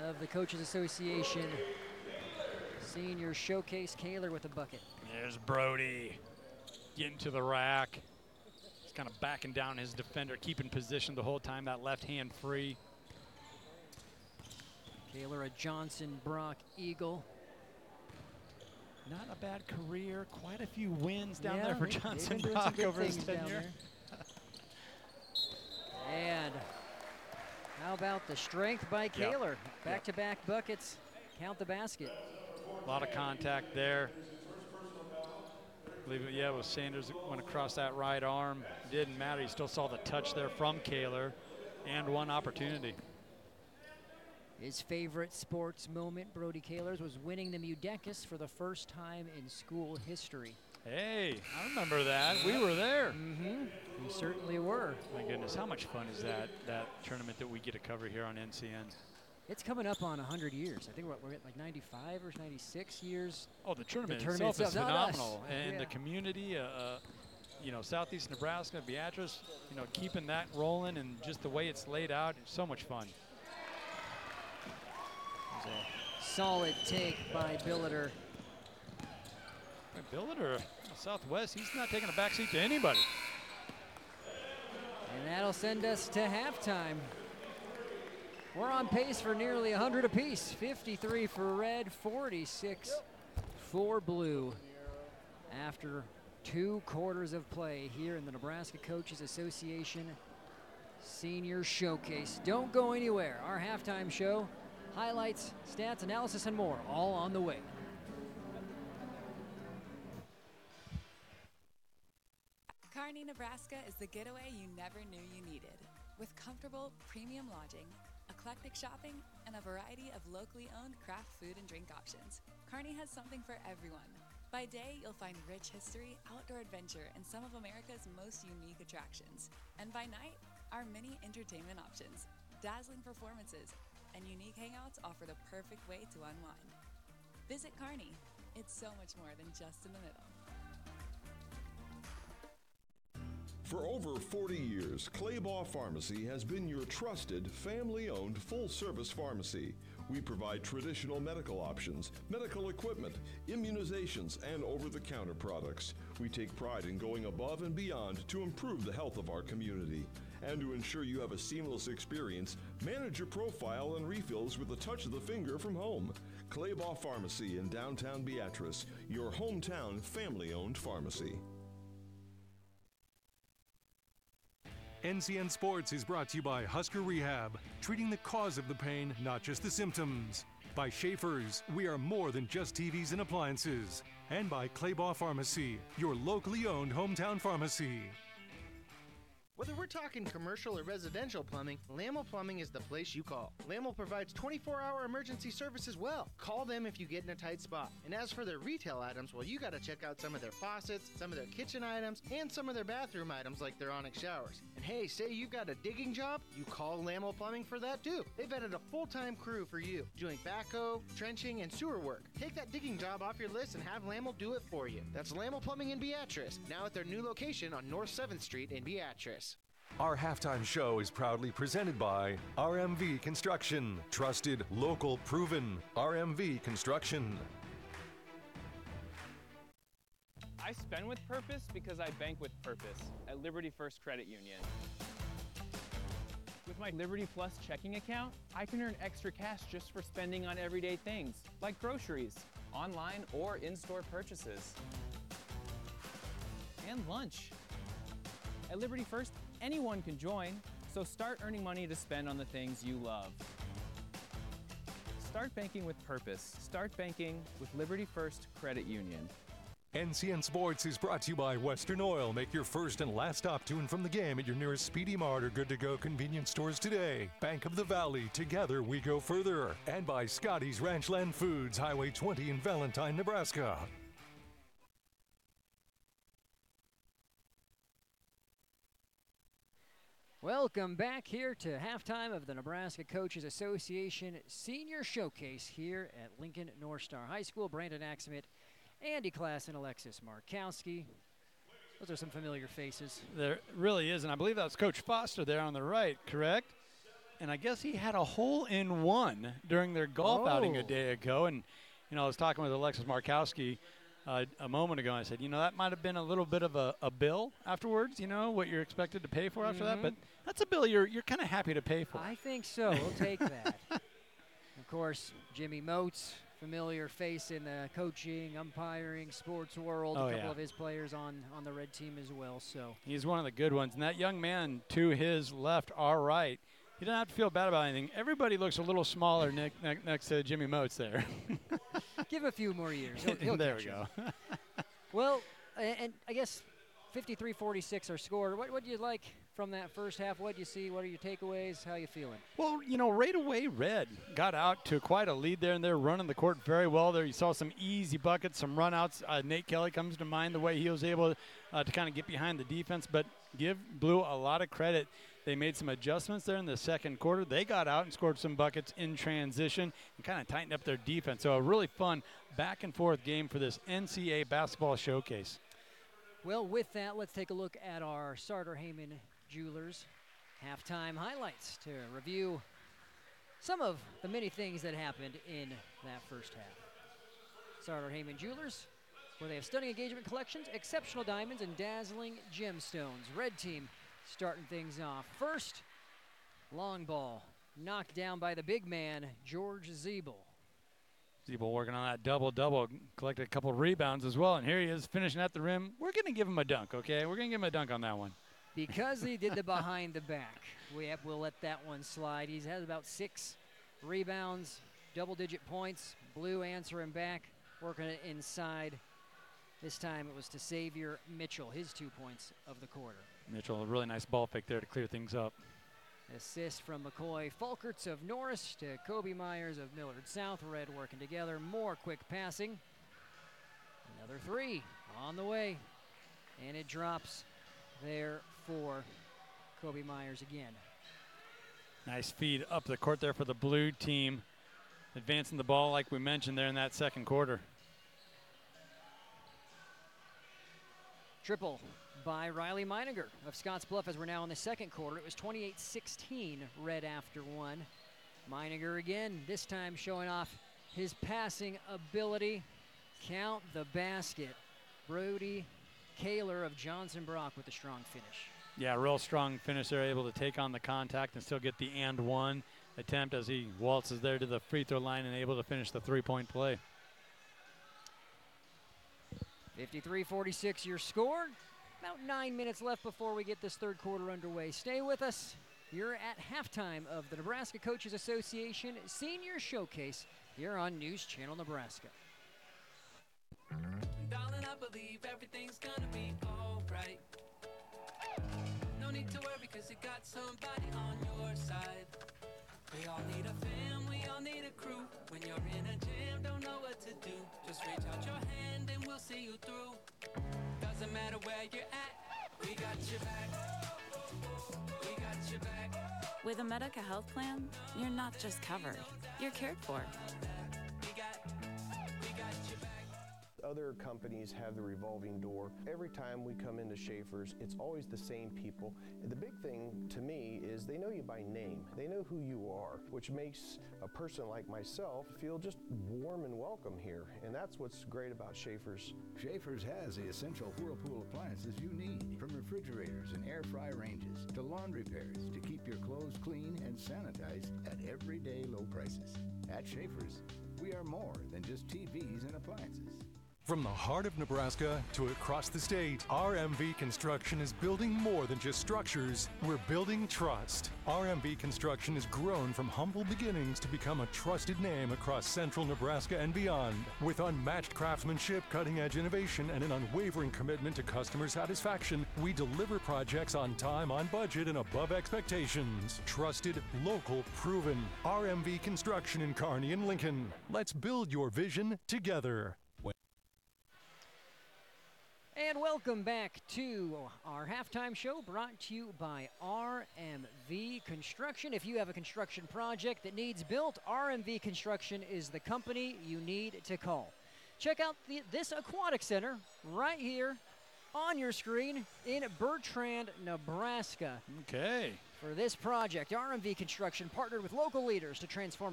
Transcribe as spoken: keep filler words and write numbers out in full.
of the Coaches Association Senior Showcase. Kaler with a bucket. There's Brody getting to the rack. He's kind of backing down his defender, keeping position the whole time, that left hand free. Kaler, a Johnson Brock Eagle. Not a bad career. Quite a few wins down yeah, there for they, Johnson Brock over his tenure. And how about the strength by Kaler? Yep. Back-to-back buckets. Count the basket. A lot of contact there. I believe it, yeah, it was Sanders that went across that right arm. Didn't matter. You still saw the touch there from Kaler and one opportunity. His favorite sports moment, Brody Kaler's, was winning the Mudecas for the first time in school history. Hey, I remember that. We were there. Mm-hmm. We certainly were. My goodness, how much fun is that, that tournament that we get to cover here on N C N? It's coming up on one hundred years. I think we're, we're at like ninety-five or ninety-six years. Oh, the tournament, the tournament itself, itself is phenomenal. us. And yeah. the community, uh, uh, you know, Southeast Nebraska, Beatrice, you know, keeping that rolling and just the way it's laid out, it's so much fun. Solid take by Billiter. Billiter, Southwest, he's not taking a backseat to anybody. And that'll send us to halftime. We're on pace for nearly one hundred apiece. fifty-three for red, forty-six for blue. After two quarters of play here in the Nebraska Coaches Association Senior Showcase. Don't go anywhere. Our halftime show, highlights, stats, analysis, and more, all on the way. Kearney, Nebraska is the getaway you never knew you needed. With comfortable, premium lodging, eclectic shopping, and a variety of locally owned craft food and drink options, Kearney has something for everyone. By day, you'll find rich history, outdoor adventure, and some of America's most unique attractions. And by night, our many entertainment options, dazzling performances, and unique hangouts offer the perfect way to unwind. Visit Kearney. It's so much more than just in the middle. For over forty years, Claybaugh Pharmacy has been your trusted, family-owned, full-service pharmacy. We provide traditional medical options, medical equipment, immunizations, and over-the-counter products. We take pride in going above and beyond to improve the health of our community. And to ensure you have a seamless experience, manage your profile and refills with a touch of the finger from home. Claybaugh Pharmacy in downtown Beatrice, your hometown family-owned pharmacy. N C N Sports is brought to you by Husker Rehab, treating the cause of the pain, not just the symptoms. By Schaefer's, we are more than just T Vs and appliances. And by Claybaugh Pharmacy, your locally owned hometown pharmacy. Whether we're talking commercial or residential plumbing, Lamel Plumbing is the place you call. Lamel provides twenty-four hour emergency service as well. Call them if you get in a tight spot. And as for their retail items, well, you got to check out some of their faucets, some of their kitchen items, and some of their bathroom items like their Onyx showers. And hey, say you've got a digging job, you call Lamel Plumbing for that too. They've added a full-time crew for you, doing backhoe, trenching, and sewer work. Take that digging job off your list and have Lamel do it for you. That's Lamel Plumbing in Beatrice, now at their new location on North seventh Street in Beatrice. Our halftime show is proudly presented by R M V Construction. Trusted, local, proven. R M V Construction. I spend with purpose because I bank with purpose at Liberty First Credit Union. With my Liberty Plus checking account, I can earn extra cash just for spending on everyday things, like groceries, online or in-store purchases, and lunch. At Liberty First, anyone can join, so start earning money to spend on the things you love. Start banking with purpose. Start banking with Liberty First Credit Union. N C N Sports is brought to you by Western Oil. Make your first and last stop to and from the game at your nearest Speedy Mart or Good to Go convenience stores today. Bank of the Valley, together we go further. And by Scotty's Ranchland Foods, Highway twenty in Valentine, Nebraska. Welcome back here to halftime of the Nebraska Coaches Association Senior Showcase here at Lincoln North Star High School. Brandon Axemit, Andy Klass, and Alexis Markowski. Those are some familiar faces. There really is, and I believe that was Coach Foster there on the right, correct? and I guess he had a hole in one during their golf Oh. outing a day ago. And, you know, I was talking with Alexis Markowski uh, a moment ago, and I said, you know, that might have been a little bit of a, a bill afterwards, you know, what you're expected to pay for after that. But that's a bill you're, you're kind of happy to pay for. I think so. We'll take that. Of course, Jimmy Moats, familiar face in the coaching, umpiring, sports world. Oh, a couple yeah. of his players on, on the red team as well. So He's one of the good ones. And that young man to his left, our right, he doesn't have to feel bad about anything. Everybody looks a little smaller ne- ne- next to Jimmy Moats there. give a few more years. He'll, he'll there catch we up. go. Well, a- and I guess fifty-three forty-six our score. What what do you like from that first half? What do you see? What are your takeaways? How you feeling? Well, you know, right away, Red got out to quite a lead there, and they're running the court very well there. You saw some easy buckets, some runouts. Uh, Nate Kelly comes to mind the way he was able uh, to kind of get behind the defense, but give Blue a lot of credit. They made some adjustments there in the second quarter. They got out and scored some buckets in transition and kind of tightened up their defense. So a really fun back-and-forth game for this N C A A basketball showcase. Well, with that, let's take a look at our Sartor Heyman Jewelers halftime highlights to review some of the many things that happened in that first half. Sartor Heyman Jewelers, where they have stunning engagement collections, exceptional diamonds, and dazzling gemstones. Red team starting things off. First, long ball knocked down by the big man, George Zeeble. Zeeble working on that double-double, collected a couple rebounds as well, and here he is finishing at the rim. We're going to give him a dunk, okay? We're going to give him a dunk on that one. Because he did the behind the back, we have, we'll let that one slide. He's had about six rebounds, double-digit points. Blue answering back, working it inside. This time it was to Xavier Mitchell, his two points of the quarter. Mitchell, a really nice ball fake there to clear things up. Assist from McCoy Falkerts of Norris to Kobe Myers of Millard South. Red working together, more quick passing. Another three on the way, and it drops there for Kobe Myers again. Nice feed up the court there for the blue team, advancing the ball like we mentioned there in that second quarter. Triple by Riley Meininger of Scottsbluff as we're now in the second quarter. It was twenty-eight sixteen, Red after one. Meininger again, this time showing off his passing ability. Count the basket. Brody Kaler of Johnson Brock with a strong finish. Yeah, real strong finish there, able to take on the contact and still get the and one attempt as he waltzes there to the free throw line and able to finish the three-point play. fifty-three forty-six your score. About nine minutes left before we get this third quarter underway. Stay with us. You're at halftime of the Nebraska Coaches Association Senior Showcase here on News Channel Nebraska. Darling, I believe everything's gonna be alright. No need to worry cause you got somebody on your side. We all need a fam, we all need a crew. When you're in a jam, don't know what to do. Just reach out your hand and we'll see you through. Doesn't matter where you're at, we got your back. We got your back. With a Medica health plan, you're not just covered, you're cared for. We got, we got your back. Other companies have the revolving door. Every time we come into Schaefer's, it's always the same people. And the big thing to me is they know you by name. They know who you are, which makes a person like myself feel just warm and welcome here. And that's what's great about Schaefer's. Schaefer's has the essential Whirlpool appliances you need, from refrigerators and air fry ranges to laundry pairs to keep your clothes clean and sanitized at everyday low prices. At Schaefer's, we are more than just T Vs and appliances. From the heart of Nebraska to across the state, R M V Construction is building more than just structures. We're building trust. R M V Construction has grown from humble beginnings to become a trusted name across central Nebraska and beyond. With unmatched craftsmanship, cutting-edge innovation, and an unwavering commitment to customer satisfaction, we deliver projects on time, on budget, and above expectations. Trusted, local, proven. R M V Construction in Kearney and Lincoln. Let's build your vision together. And welcome back to our halftime show brought to you by R M V Construction. If you have a construction project that needs built, R M V Construction is the company you need to call. Check out the, this aquatic center right here on your screen in Bertrand, Nebraska. Okay, For this project, R M V Construction partnered with local leaders to transform